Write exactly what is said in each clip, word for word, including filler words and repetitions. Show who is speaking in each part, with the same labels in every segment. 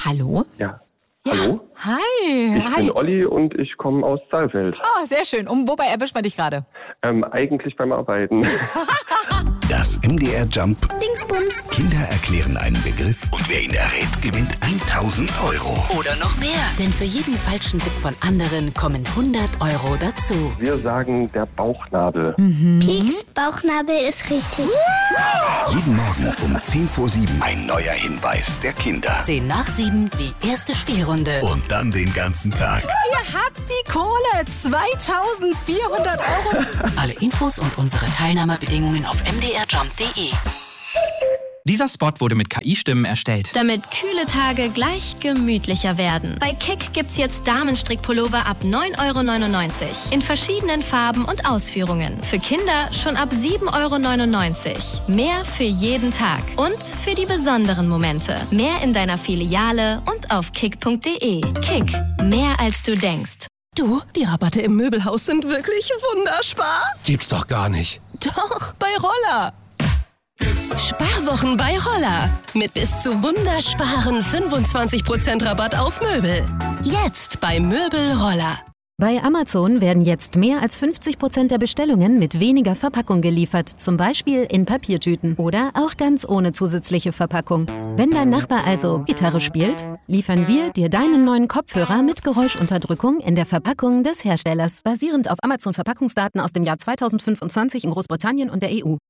Speaker 1: Hallo?
Speaker 2: Ja.
Speaker 1: Ja.
Speaker 2: Hallo?
Speaker 1: Hi.
Speaker 2: Ich
Speaker 1: Hi.
Speaker 2: bin Olli und ich komme aus Saalfeld.
Speaker 1: Oh, sehr schön. Und wobei erwischt man dich gerade?
Speaker 2: Ähm, eigentlich beim Arbeiten.
Speaker 3: Das M D R Jump
Speaker 4: Dingsbums.
Speaker 3: Kinder erklären einen Begriff und wer ihn errät, gewinnt tausend Euro.
Speaker 4: Oder noch mehr. Denn für jeden falschen Tipp von anderen kommen hundert Euro dazu.
Speaker 2: Wir sagen der Bauchnabel.
Speaker 5: Pieks, Bauchnabel ist richtig.
Speaker 3: Jeden Morgen um zehn vor sieben ein neuer Hinweis der Kinder.
Speaker 4: zehn nach sieben, die erste Spielrunde.
Speaker 3: Und dann den ganzen Tag.
Speaker 1: Ihr habt die Kohle. zweitausendvierhundert Euro.
Speaker 4: Alle Infos und unsere Teilnahmebedingungen auf m d r jump punkt d e.
Speaker 6: Dieser Spot wurde mit K I-Stimmen erstellt.
Speaker 7: Damit kühle Tage gleich gemütlicher werden. Bei Kick gibt's jetzt Damenstrickpullover ab neun Euro neunundneunzig. In verschiedenen Farben und Ausführungen. Für Kinder schon ab sieben Euro neunundneunzig. Mehr für jeden Tag. Und für die besonderen Momente. Mehr in deiner Filiale und auf kick punkt d e. Kick. Mehr als du denkst.
Speaker 8: Du, die Rabatte im Möbelhaus sind wirklich wunderspar.
Speaker 9: Gibt's doch gar nicht.
Speaker 8: Doch, bei Roller. Sparwochen bei Roller. Mit bis zu wundersparen fünfundzwanzig Prozent Rabatt auf Möbel. Jetzt bei Möbel Roller.
Speaker 10: Bei Amazon werden jetzt mehr als fünfzig Prozent der Bestellungen mit weniger Verpackung geliefert, zum Beispiel in Papiertüten oder auch ganz ohne zusätzliche Verpackung. Wenn dein Nachbar also Gitarre spielt, liefern wir dir deinen neuen Kopfhörer mit Geräuschunterdrückung in der Verpackung des Herstellers, basierend auf Amazon-Verpackungsdaten aus dem Jahr zweitausendfünfundzwanzig in Großbritannien und der E U.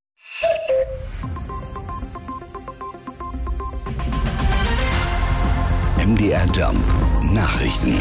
Speaker 3: M D R Jump Nachrichten.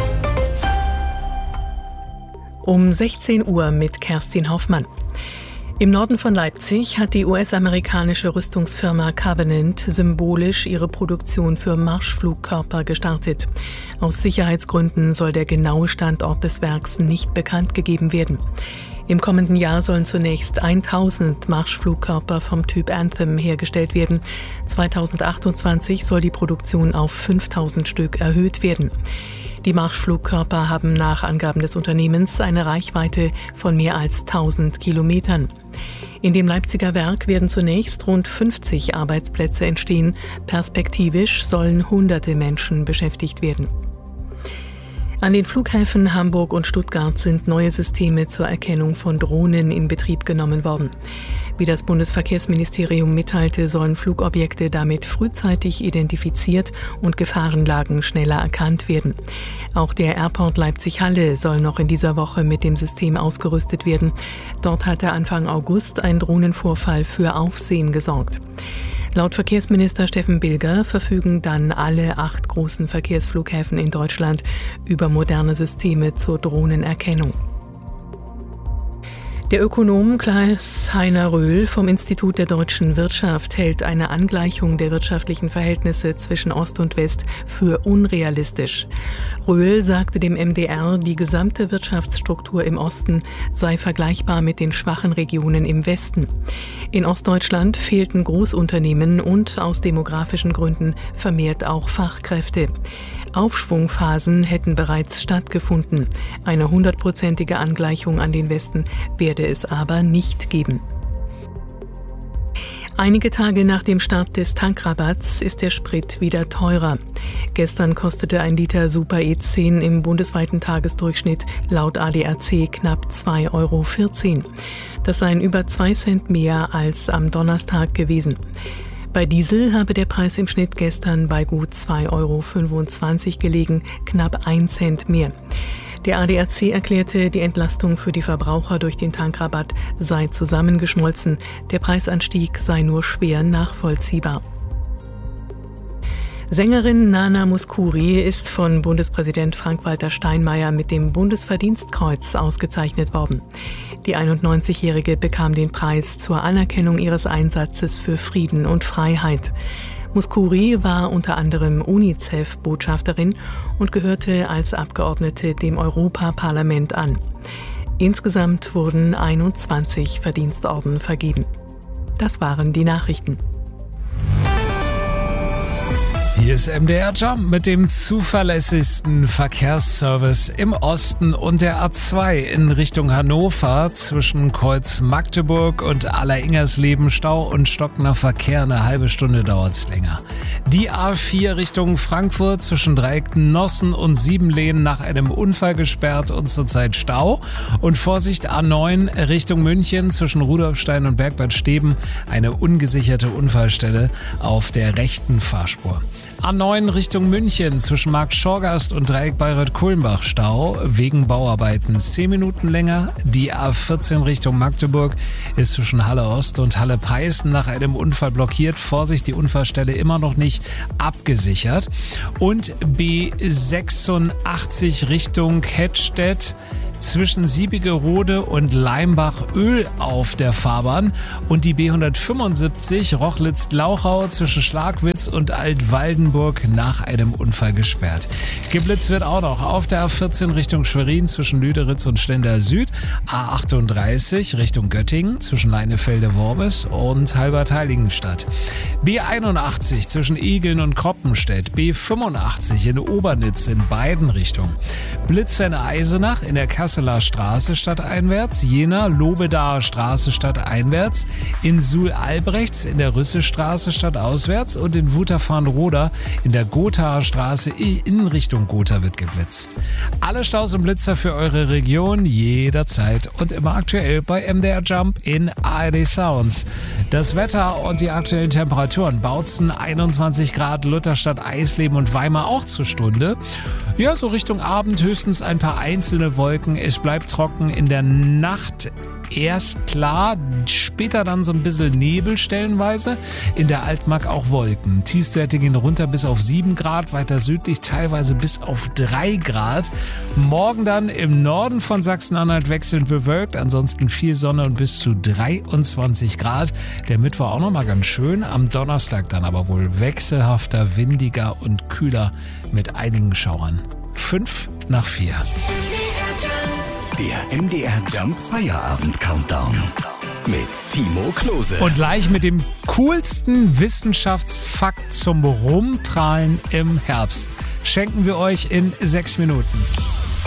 Speaker 11: Um sechzehn Uhr mit Kerstin Hoffmann. Im Norden von Leipzig hat die U S-amerikanische Rüstungsfirma Covenant symbolisch ihre Produktion für Marschflugkörper gestartet. Aus Sicherheitsgründen soll der genaue Standort des Werks nicht bekannt gegeben werden. Im kommenden Jahr sollen zunächst tausend Marschflugkörper vom Typ Anthem hergestellt werden. zweitausendachtundzwanzig soll die Produktion auf fünftausend Stück erhöht werden. Die Marschflugkörper haben nach Angaben des Unternehmens eine Reichweite von mehr als tausend Kilometern. In dem Leipziger Werk werden zunächst rund fünfzig Arbeitsplätze entstehen. Perspektivisch sollen hunderte Menschen beschäftigt werden. An den Flughäfen Hamburg und Stuttgart sind neue Systeme zur Erkennung von Drohnen in Betrieb genommen worden. Wie das Bundesverkehrsministerium mitteilte, sollen Flugobjekte damit frühzeitig identifiziert und Gefahrenlagen schneller erkannt werden. Auch der Airport Leipzig-Halle soll noch in dieser Woche mit dem System ausgerüstet werden. Dort hatte Anfang August ein Drohnenvorfall für Aufsehen gesorgt. Laut Verkehrsminister Steffen Bilger verfügen dann alle acht großen Verkehrsflughäfen in Deutschland über moderne Systeme zur Drohnenerkennung. Der Ökonom Klaus-Heiner Röhl vom Institut der deutschen Wirtschaft hält eine Angleichung der wirtschaftlichen Verhältnisse zwischen Ost und West für unrealistisch. Röhl sagte dem M D R, die gesamte Wirtschaftsstruktur im Osten sei vergleichbar mit den schwachen Regionen im Westen. In Ostdeutschland fehlten Großunternehmen und aus demografischen Gründen vermehrt auch Fachkräfte. Aufschwungphasen hätten bereits stattgefunden. Eine hundertprozentige Angleichung an den Westen werde es aber nicht geben. Einige Tage nach dem Start des Tankrabatts ist der Sprit wieder teurer. Gestern kostete ein Liter Super E zehn im bundesweiten Tagesdurchschnitt laut A D A C knapp zwei Euro vierzehn. Das seien über zwei Cent mehr als am Donnerstag gewesen. Bei Diesel habe der Preis im Schnitt gestern bei gut zwei Euro fünfundzwanzig gelegen, knapp ein Cent mehr. Der A D A C erklärte, die Entlastung für die Verbraucher durch den Tankrabatt sei zusammengeschmolzen. Der Preisanstieg sei nur schwer nachvollziehbar. Sängerin Nana Mouskouri ist von Bundespräsident Frank-Walter Steinmeier mit dem Bundesverdienstkreuz ausgezeichnet worden. Die einundneunzigjährige bekam den Preis zur Anerkennung ihres Einsatzes für Frieden und Freiheit. Mouskouri war unter anderem UNICEF-Botschafterin und gehörte als Abgeordnete dem Europaparlament an. Insgesamt wurden einundzwanzig Verdienstorden vergeben. Das waren die Nachrichten.
Speaker 9: Hier ist M D R Jump mit dem zuverlässigsten Verkehrsservice im Osten und der A zwei in Richtung Hannover zwischen Kreuz Magdeburg und Alleringers-Leben Stau und stockender Verkehr. Eine halbe Stunde dauert's länger. Die A vier Richtung Frankfurt zwischen Dreieck Nossen und Siebenlehn nach einem Unfall gesperrt und zurzeit Stau. Und Vorsicht A neun Richtung München zwischen Rudolfstein und Bergbad Steben eine ungesicherte Unfallstelle auf der rechten Fahrspur. A neun Richtung München zwischen Markt Schorgast und Dreieck Bayreuth-Kulmbach Stau wegen Bauarbeiten zehn Minuten länger. Die A vierzehn Richtung Magdeburg ist zwischen Halle Ost und Halle Peißen nach einem Unfall blockiert. Vorsicht, die Unfallstelle immer noch nicht abgesichert. Und B sechsundachtzig Richtung Hettstedt zwischen Siebigerode und Leimbach Öl auf der Fahrbahn und die B hundertfünfundsiebzig Rochlitz-Glauchau zwischen Schlagwitz und Altwaldenburg nach einem Unfall gesperrt. Geblitzt wird auch noch auf der A vierzehn Richtung Schwerin zwischen Lüderitz und Stendal Süd, A achtunddreißig Richtung Göttingen zwischen Leinefelde-Worbis und Halbert-Heiligenstadt, B einundachtzig zwischen Igeln und Kroppenstedt, B fünfundachtzig in Obernitz in beiden Richtungen, Blitzer in Eisenach in der Kasseler Straße stadteinwärts, Jena Lobedaer Straße stadteinwärts, in Suhl-Albrechts in der Rüssestraße stadtauswärts und in Wutterfahren-Roda in der Gothaer Straße in Richtung Gotha wird geblitzt. Alle Staus und Blitzer für eure Region jederzeit und immer aktuell bei M D R Jump in A R D Sounds. Das Wetter und die aktuellen Temperaturen: Bautzen einundzwanzig Grad, Lutherstadt, Eisleben und Weimar auch zur Stunde. Ja, so Richtung Abend höchstens ein paar einzelne Wolken. Es bleibt trocken in der Nacht. Erst klar, später dann so ein bisschen Nebel stellenweise. In der Altmark auch Wolken. Tiefstwerte gehen runter bis auf sieben Grad, weiter südlich teilweise bis auf drei Grad. Morgen dann im Norden von Sachsen-Anhalt wechselnd bewölkt, ansonsten viel Sonne und bis zu dreiundzwanzig Grad. Der Mittwoch auch nochmal ganz schön, am Donnerstag dann aber wohl wechselhafter, windiger und kühler mit einigen Schauern. Fünf nach vier.
Speaker 3: Der M D R Jump Feierabend Countdown mit Timo Klose.
Speaker 9: Und gleich mit dem coolsten Wissenschaftsfakt zum Rumprallen im Herbst schenken wir euch in sechs Minuten.